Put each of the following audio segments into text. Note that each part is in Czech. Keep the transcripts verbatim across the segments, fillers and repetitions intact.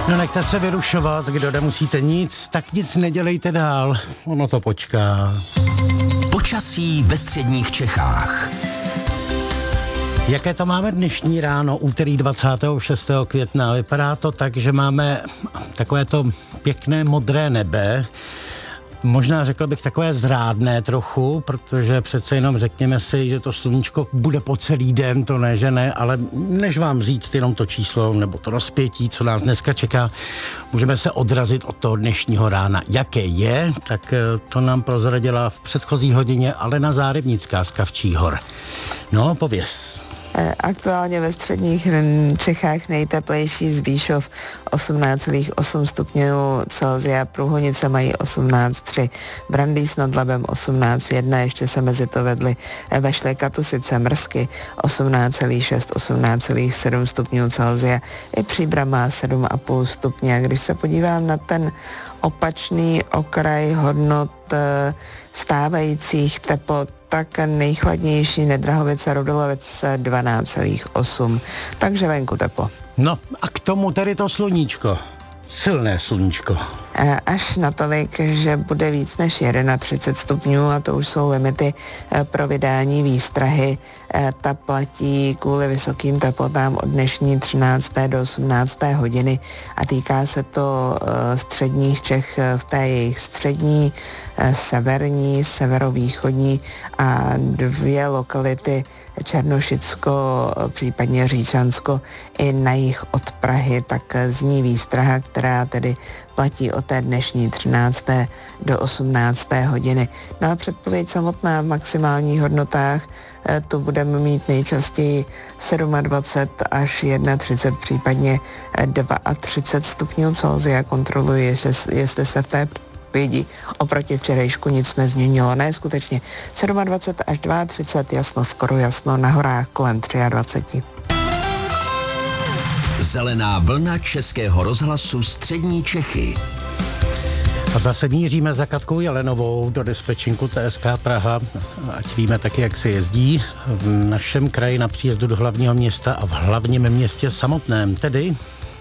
No nechte se vyrušovat, kdo nemusíte nic, tak nic nedělejte dál, ono to počká. Počasí ve středních Čechách. Jaké to máme dnešní ráno, úterý dvacátého šestého května? Vypadá to tak, že máme takové to pěkné modré nebe. Možná řekl bych takové zrádné trochu, protože přece jenom řekněme si, že to sluníčko bude po celý den, to ne, že ne, ale než vám říct jenom to číslo nebo to rozpětí, co nás dneska čeká, můžeme se odrazit od toho dnešního rána. Jaké je, tak to nám prozradila v předchozí hodině Alena Zárybnická z Kavčích hor. No, pověz. Aktuálně ve středních Čechách nejteplejší Zbíšov osmnáct celá osm stupňů Celsia, Průhonice mají osmnáct celá tři, Brandýs nad Labem osmnáct celá jedna, ještě se mezi to vedly vešly Katusice, Mrzky osmnáct celá šest, osmnáct celá sedm stupňů Celsia, i Příbram má sedm celá pět stupně. A když se podívám na ten opačný okraj hodnot stávajících teplot, tak nejchladnější Nedrahovice, Rudolovec dvanáct celá osm, takže venku teplo. No a k tomu tedy to sluníčko, silné sluníčko. Až natolik, že bude víc než třicet jedna stupňů a to už jsou limity pro vydání výstrahy. Ta platí kvůli vysokým teplotám od dnešní třinácté do osmnácté hodiny a týká se to středních Čech v té jejich střední, severní, severovýchodní a dvě lokality Černošicko, případně Říčansko i na jih od Prahy, tak zní výstraha, která tedy platí od té dnešní třinácté do osmnácté hodiny. No a předpověď samotná v maximálních hodnotách, tu budeme mít nejčastěji dvacet sedm až třicet jedna, případně třicet dva stupňů Celsia. Kontroluji, jestli, jestli se v té předpovědi oproti včerejšku nic nezměnilo. Ne, skutečně dvacet sedm až třicet dva, jasno, skoro jasno, na horách kolem dvacet tři. Zelená vlna Českého rozhlasu Střední Čechy. A zase míříme za Katkou Jelenovou do dispečinku T S K Praha, ať víme taky, jak se jezdí v našem kraji na příjezdu do hlavního města a v hlavním městě samotném, tedy...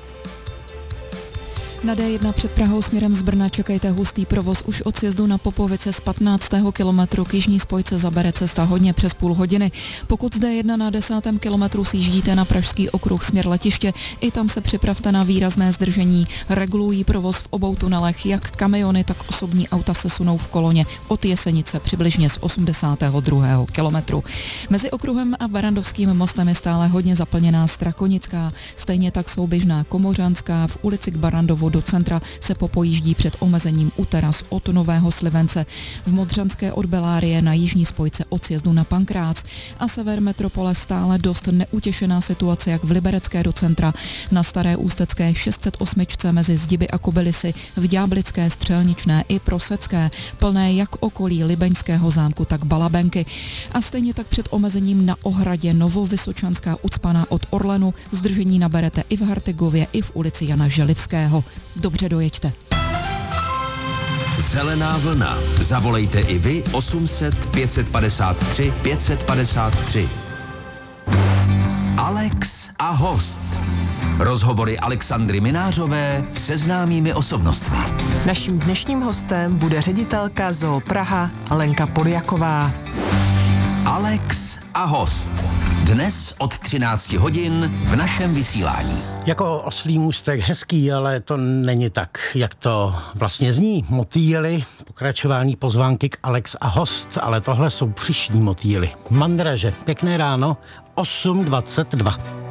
Na D jedna před Prahou směrem z Brna čekejte hustý provoz už od sjezdu na Popovice z patnáctého kilometru k jižní spojce zabere cesta hodně přes půl hodiny. Pokud z D jedna na desátém kilometru sjíždíte na Pražský okruh směr letiště, i tam se připravte na výrazné zdržení. Regulují provoz v obou tunelech, jak kamiony, tak osobní auta se sunou v koloně od Jesenice přibližně z osmdesátého druhého kilometru. Mezi okruhem a Barandovským mostem je stále hodně zaplněná Strakonická, stejně tak souběžná Komořanská, v ulici k Barandovu do centra se popojíždí před omezením u teras od Nového Slivence, v Modřanské od Belárie na jižní spojce od sjezdu na Pankrác a sever metropole stále dost neutěšená situace jak v Liberecké do centra, na Staré Ústecké šest set osm mezi Zdiby a Kobylisy, v Ďáblické, Střelničné i Prosecké, plné jak okolí Libeňského zámku, tak Balabenky a stejně tak před omezením na Ohradě Novovysočanská ucpaná od Orlenu, zdržení naberete i v Hartigově, i v ulici Jana Želivského. Dobře dojeďte. Zelená vlna. Zavolejte i vy osm set pět set padesát tři pět set padesát tři. Alex a host. Rozhovory Alexandry Minářové se známými osobnostmi. Naším dnešním hostem bude ředitelka Zoo Praha Lenka Poljaková. Alex a host. Dnes od třinácti hodin v našem vysílání. Jako oslí můstek hezký, ale to není tak, jak to vlastně zní. Motýly, pokračování pozvánky k Alex a host, ale tohle jsou příšní motýly. Mandraže, pěkné ráno, osm dvacet dva.